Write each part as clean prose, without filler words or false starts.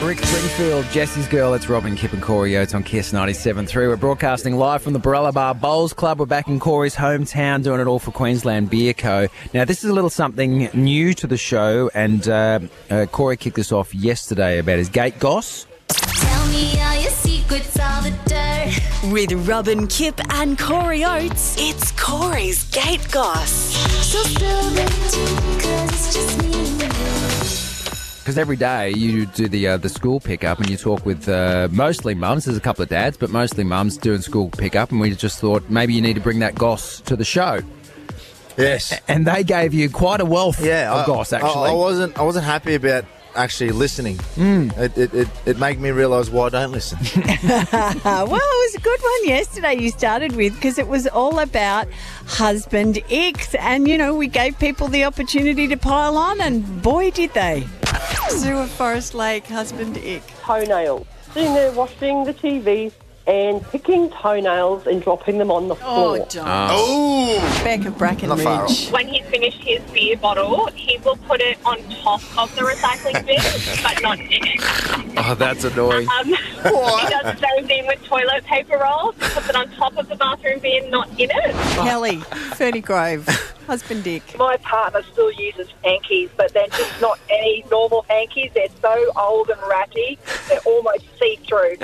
Rick Springfield, Jesse's Girl. It's Robin, Kip and Corey Oates on Kiss 97.3. We're broadcasting live from the Barella Bar Bowls Club. We're back in Corey's hometown doing it all for Queensland Beer Co. Now, this is a little something new to the show, and Corey kicked this off yesterday about his gate goss. Tell me all your secrets, all the dirt. With Robin, Kip and Corey Oates, it's Corey's Gate Goss. So spill the tea, 'cause it's just me and you. Because every day you do the school pickup and you talk with mostly mums. There's a couple of dads, but mostly mums doing school pickup. And we just thought maybe you need to bring that goss to the show. Yes. And they gave you quite a wealth of goss, actually. I wasn't happy about actually listening. It made me realise why I don't listen. Well, it was a good one yesterday you started with, because it was all about husband icks. And, you know, we gave people the opportunity to pile on, and boy, did they. Sue of Forest Lake, husband ick. Toenails. Sitting there watching the TV and picking toenails and dropping them on the floor. Oh, don't. Oh! Beck of Brackenridge. When he's finished his beer bottle, he will put it on top of the recycling bin, but not in it. Oh, that's annoying. He does the same thing with toilet paper rolls. He puts it on top of the bathroom bin, not in it. Kelly, Ferny Grove, husband dick. My partner still uses hankies, but they're just not any normal hankies. They're so old and ratty, they're almost see-through.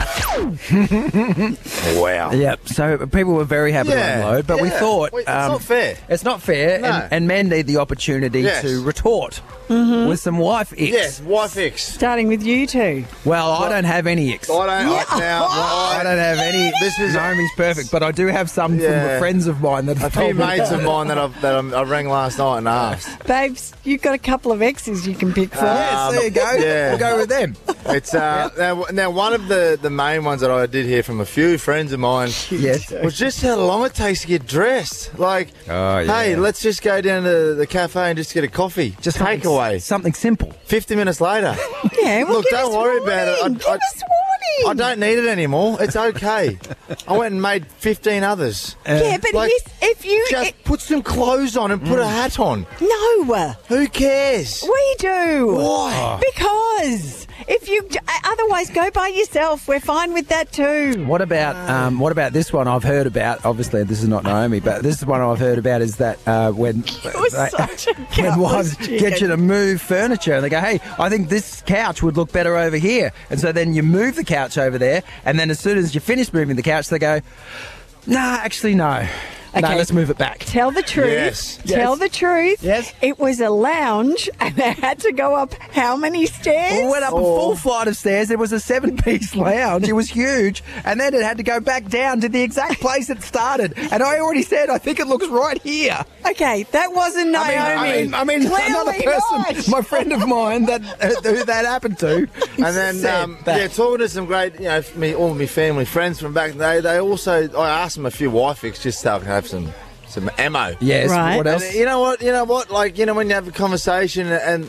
Wow. Yep. So people were very happy to unload, but we thought It's not fair. It's not fair, No. and men need the opportunity to retort with some wife icks. Yes, wife icks. Starting with you two. Well, I don't have any icks. I I don't have any. This is Naomi's perfect, but I do have some Yeah. from friends of mine that a have few told me mates about of it. mine I rang last night and asked. Babes, you've got a couple of exes you can pick from. Yes, there you go. Yeah. We'll go with them. It's now one of the main ones that I did hear from a few friends of mine Yes. was just how long it takes to get dressed. Like, Oh, yeah. hey, let's just go down to the cafe and just get a coffee. Just Something- takeaway. Something simple. 50 minutes later. Yeah, well, Look, give don't us worry about it. warning. Give us warning. I don't need it anymore. It's okay. I went and made 15 others. Yeah, but Like, if you... Just put some clothes on and put a hat on. no, Who cares? we do. Why? Because if you... Otherwise, go by yourself. We're fine with that too. What about this one I've heard about? Obviously, this is not Naomi, but this is one I've heard about is that when such a when wives gutless get chicken. you to move furniture and they go, hey, I think this couch would look better over here. And so then you move the couch over there, and then as soon as you finish moving the couch, they go, nah, actually, no. No, Okay. let's move it back. Tell the truth. Yes. Tell Yes. the truth. Yes. It was a lounge, and they had to go up how many stairs? We went up a full flight of stairs. It was a 7-piece lounge. It was huge. And then it had to go back down to the exact place it started. And I already said, I think it looks right here. Okay, that wasn't Naomi. I mean another Clearly person, not. my friend of mine who that happened to. And then, said that. talking to some great, all my family friends from back in the day, they also, I asked them a few wife icks just to have some ammo. Yes, Right. what else? And you know what? Like, when you have a conversation and,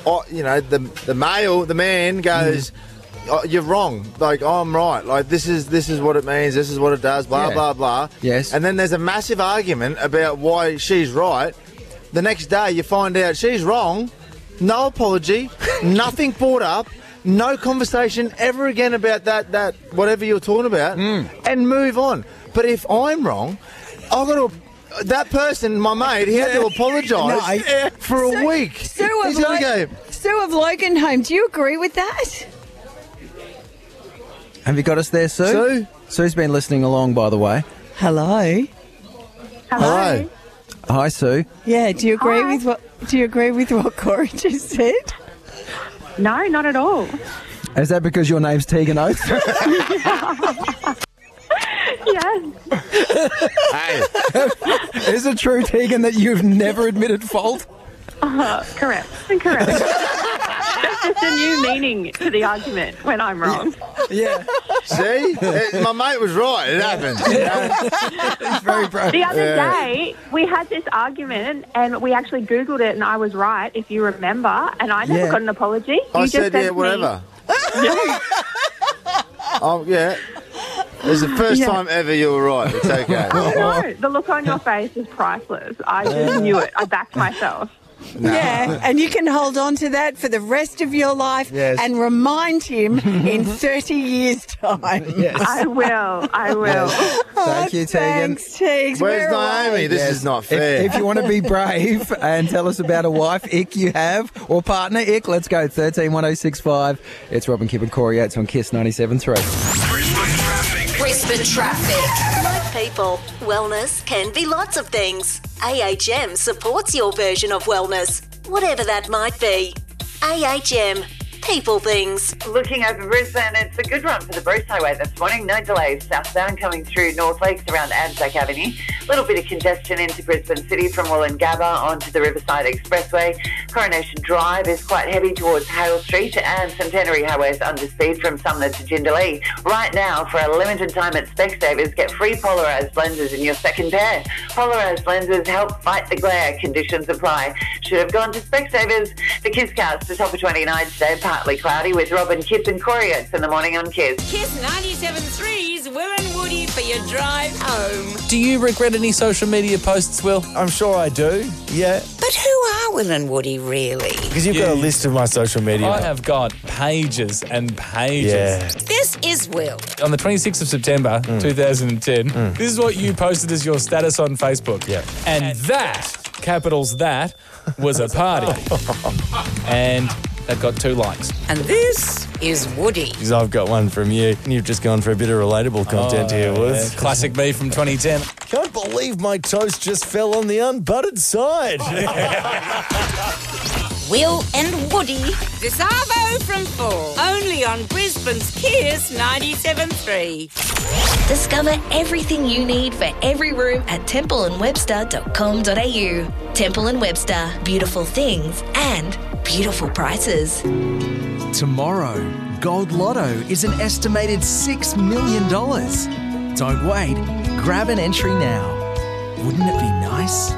the man goes, oh, you're wrong. Like, I'm right. Like, this is what it means. This is what it does, blah, Yeah. blah, blah. Yes. And then there's a massive argument about why she's right. The next day you find out she's wrong. No apology. Nothing brought up. No conversation ever again about that whatever you're talking about. And move on. But if I'm wrong, I've got to... That person, my mate, he had to apologise for a week. Sue He's got to go... Sue of Loganholme, do you agree with that? Have you got us there, Sue? Sue? Sue's been listening along, by the way. Hello. Hello. Hi, Sue. Yeah, do you agree with what Corey just said? No, not at all. Is that because your name's Tegan Oates? Yes. Hey, Is it true, Tegan, that you've never admitted fault? Correct. There's just a new meaning to the argument when I'm wrong. Yeah. see? My mate was right. It happens. He's very proud. The other day, we had this argument and we actually Googled it and I was right, if you remember, and I never Yeah. got an apology. I You said, just yeah, to me- whatever. Oh, yeah. It was the first time ever you were right. It's okay. I know. The look on your face is priceless. I just knew it. I backed myself. Yeah, and you can hold on to that for the rest of your life and remind him in 30 years' time. I will. Thank you, Tegan. Thanks, Teagues. Where's We're Naomi? away. This is not fair. If you want to be brave and tell us about a wife, ick you have, or partner, ick, let's go. 131065. It's Robin, Kip and Corey Oates on Kiss 97.3. Brisbane traffic. Like people, wellness can be lots of things. AHM supports your version of wellness, whatever that might be. AHM. People things. Looking over Brisbane, it's a good run for the Bruce Highway this morning. No delays southbound coming through North Lakes around Anzac Avenue. A little bit of congestion into Brisbane City from Wollongabba onto the Riverside Expressway. Coronation Drive is quite heavy towards Hale Street, and Centenary Highway is under speed from Sumner to Jindalee. Right now, for a limited time at Specsavers, get free polarised lenses in your second pair. Polarised lenses help fight the glare. Conditions apply. Should have gone to Specsavers. The Kisscast to top of 29 today. Partly cloudy with Robin, Kip and Corey Oates in the morning on Kiss. Kiss 97.3's Will and Woody for your drive home. Do you regret any social media posts, Will? I'm sure I do, yeah. But who are Will and Woody really? Because you've got a list of my social media. I have got pages and pages. Yeah. This is Will. On the 26th of September, 2010, this is what you posted as your status on Facebook. Yeah. And that, capitals that, was a party. And that got 2 likes. And this is Woody. Because I've got one from you. You've just gone for a bit of relatable content here, Woods. Yeah, classic me from 2010. Can't believe my toast just fell on the unbuttered side. Will and Woody. DeSarvo from 4. Only on Brisbane's Kiss 97.3. Discover everything you need for every room at templeandwebster.com.au. Temple & Webster. Beautiful things and beautiful prices. Tomorrow, Gold Lotto is an estimated $6 million. Don't wait. Grab an entry now. Wouldn't it be nice?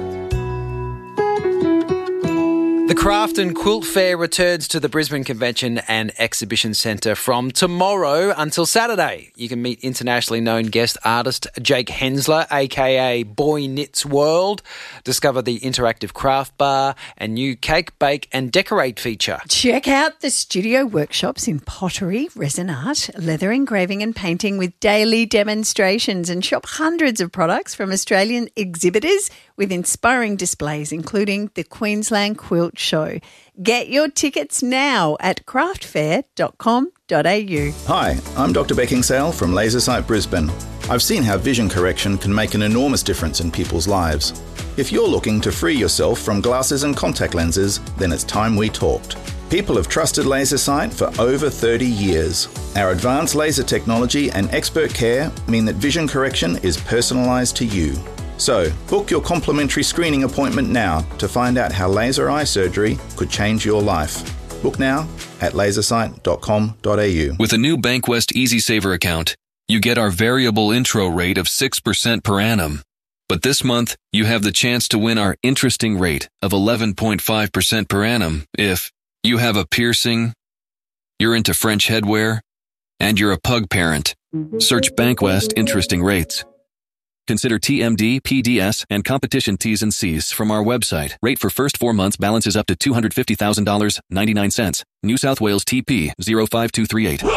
The Craft and Quilt Fair returns to the Brisbane Convention and Exhibition Centre from tomorrow until Saturday. You can meet internationally known guest artist Jake Hensler, aka Boy Knits World, discover the interactive craft bar and new cake, bake and decorate feature. Check out the studio workshops in pottery, resin art, leather engraving and painting with daily demonstrations, and shop hundreds of products from Australian exhibitors with inspiring displays, including the Queensland Quilt Show. Get your tickets now at craftfair.com.au. Hi, I'm Dr. Beckingsale from LaserSight Brisbane. I've seen how vision correction can make an enormous difference in people's lives. If you're looking to free yourself from glasses and contact lenses, then it's time we talked. People have trusted LaserSight for over 30 years. Our advanced laser technology and expert care mean that vision correction is personalised to you. So, book your complimentary screening appointment now to find out how laser eye surgery could change your life. Book now at lasersight.com.au. With a new Bankwest EasySaver account, you get our variable intro rate of 6% per annum. But this month, you have the chance to win our interesting rate of 11.5% per annum if you have a piercing, you're into French headwear, and you're a pug parent. Search Bankwest Interesting Rates. Consider TMD, PDS, and competition T's and C's from our website. Rate for first 4 months balances up to $250,000, 99 cents. New South Wales TP 05238. The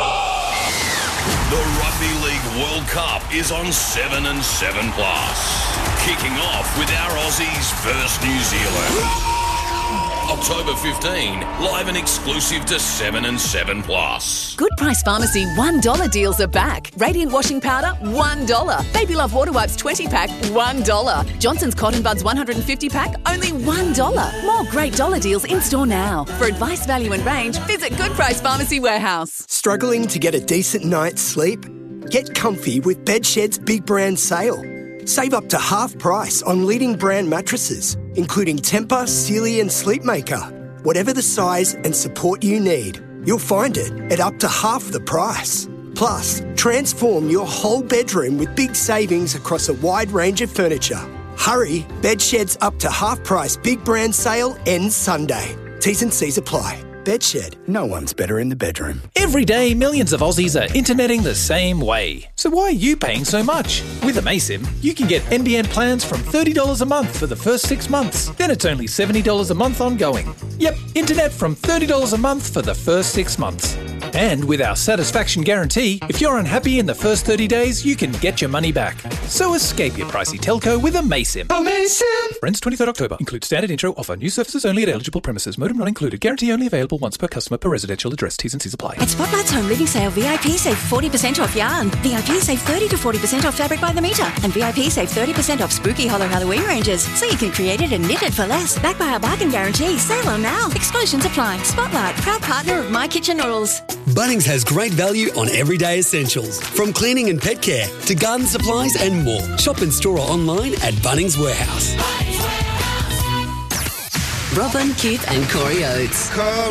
Rugby League World Cup is on 7 and 7 Plus. Kicking off with our Aussies versus New Zealand. October 15, live and exclusive to 7 and 7 Plus. Good Price Pharmacy $1 deals are back. Radiant washing powder $1. Baby Love water wipes 20 pack $1. Johnson's Cotton Buds 150 pack only $1. More great dollar deals in store now. For advice, value and range, visit Good Price Pharmacy Warehouse. Struggling to get a decent night's sleep? Get comfy with Bedshed's big brand sale. Save up to half price on leading brand mattresses, including Tempur, Sealy and Sleepmaker. Whatever the size and support you need, you'll find it at up to half the price. Plus, transform your whole bedroom with big savings across a wide range of furniture. Hurry, Bedshed's up to half price big brand sale ends Sunday. T's and C's apply. Bedshed. No one's better in the bedroom. Every day, millions of Aussies are interneting the same way. So why are you paying so much? With Amaysim, you can get NBN plans from $30 a month for the first 6 months. Then it's only $70 a month ongoing. Yep, internet from $30 a month for the first 6 months. And with our satisfaction guarantee, if you're unhappy in the first 30 days, you can get your money back. So escape your pricey telco with Amaysim. Amaysim! Ends 23rd October. Includes standard intro offer. New services only at eligible premises. Modem not included. Guarantee only available once per customer per residential address. T's and C's apply. At Spotlight's Home Living Sale, VIP save 40% off yarn. VIP save 30 to 40% off fabric by the metre. And VIP save 30% off spooky Hollow Halloween ranges. So you can create it and knit it for less. Backed by our bargain guarantee. Sale on now. Exclusions apply. Spotlight, proud partner of My Kitchen Rules. Bunnings has great value on everyday essentials, from cleaning and pet care to garden supplies and more. Shop in store or online at Bunnings Warehouse. Robin, Keith and Corey Oates.